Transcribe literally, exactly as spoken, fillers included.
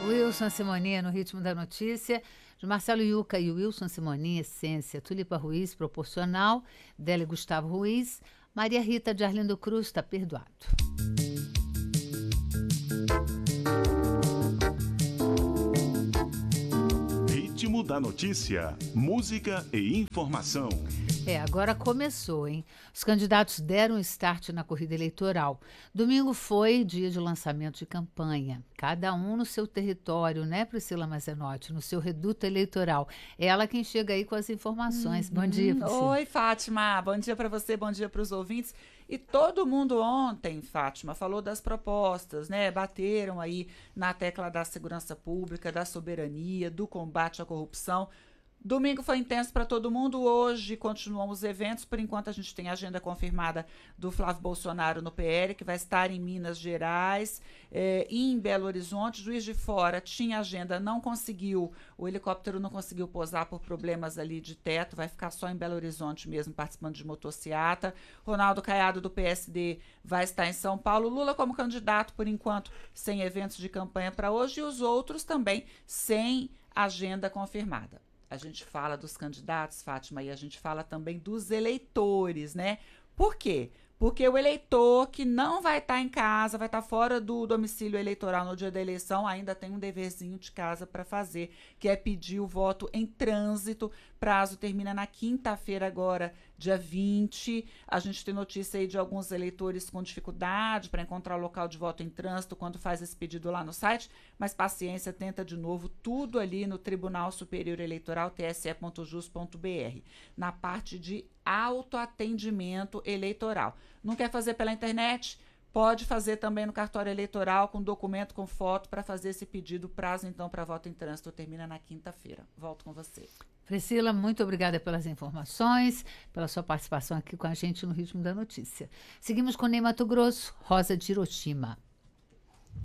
Wilson Simoninha no Ritmo da Notícia, de Marcelo Yuca e Wilson Simoninha, Essência, Tulipa Ruiz, Proporcional, Délio Gustavo Ruiz, Maria Rita de Arlindo Cruz, Tá Perdoado. Ritmo da Notícia, música e informação. É, agora começou, hein? Os candidatos deram start na corrida eleitoral. Domingo foi dia de lançamento de campanha. Cada um no seu território, né, Priscila Mazenotti? No seu reduto eleitoral. É ela quem chega aí com as informações. Uhum. Bom dia, Priscila. Oi, Fátima. Bom dia para você, bom dia para os ouvintes. E todo mundo ontem, Fátima, falou das propostas, né? Bateram aí na tecla da segurança pública, da soberania, do combate à corrupção. Domingo foi intenso para todo mundo, hoje continuam os eventos, por enquanto a gente tem a agenda confirmada do Flávio Bolsonaro no P L, que vai estar em Minas Gerais eh, e em Belo Horizonte. Juiz de Fora tinha agenda, não conseguiu, o helicóptero não conseguiu pousar por problemas ali de teto, vai ficar só em Belo Horizonte mesmo, participando de motociata. Ronaldo Caiado do P S D vai estar em São Paulo, Lula como candidato, por enquanto, sem eventos de campanha para hoje, e os outros também sem agenda confirmada. A gente fala dos candidatos, Fátima, e a gente fala também dos eleitores, né? Por quê? Porque o eleitor que não vai estar em casa, vai estar fora do domicílio eleitoral no dia da eleição, ainda tem um deverzinho de casa para fazer, que é pedir o voto em trânsito. Prazo termina na quinta-feira agora, dia vinte. A gente tem notícia aí de alguns eleitores com dificuldade para encontrar o local de voto em trânsito quando faz esse pedido lá no site, mas paciência, tenta de novo, tudo ali no Tribunal Superior Eleitoral, t s e ponto jus ponto b r, na parte de autoatendimento eleitoral. Não quer fazer pela internet? Pode fazer também no cartório eleitoral com documento, com foto, para fazer esse pedido. O prazo, então, para voto em trânsito termina na quinta-feira. Volto com você. Priscila, muito obrigada pelas informações, pela sua participação aqui com a gente no Ritmo da Notícia. Seguimos com Ney Mato Grosso, Rosa de Hiroshima.